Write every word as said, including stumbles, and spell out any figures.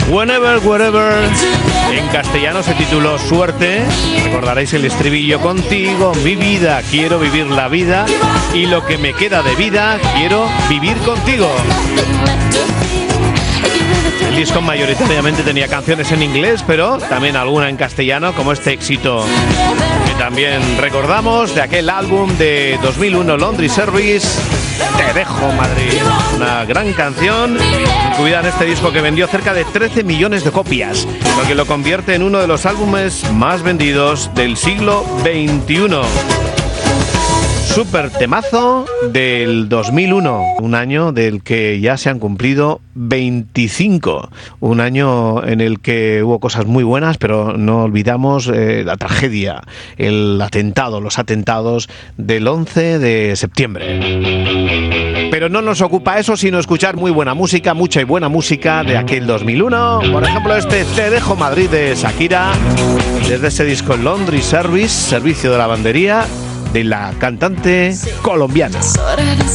Whenever, Wherever. En castellano se tituló Suerte. Recordaréis el estribillo: contigo, mi vida, quiero vivir la vida, y lo que me queda de vida, quiero vivir contigo. El disco mayoritariamente tenía canciones en inglés, pero también alguna en castellano, como este éxito que también recordamos de aquel álbum de dos mil uno, Laundry Service, Te dejo Madrid. Una gran canción incluida en este disco que vendió cerca de trece millones de copias, lo que lo convierte en uno de los álbumes más vendidos del siglo veintiuno. Super temazo del dos mil uno, un año del que ya se han cumplido veinticinco, un año en el que hubo cosas muy buenas, pero no olvidamos eh, la tragedia, el atentado, los atentados del once de septiembre. Pero no nos ocupa eso, sino escuchar muy buena música, mucha y buena música de aquel dos mil uno. Por ejemplo, este Te dejo Madrid de Shakira, desde ese disco Laundry Service, servicio de lavandería, de la cantante colombiana. Es hora de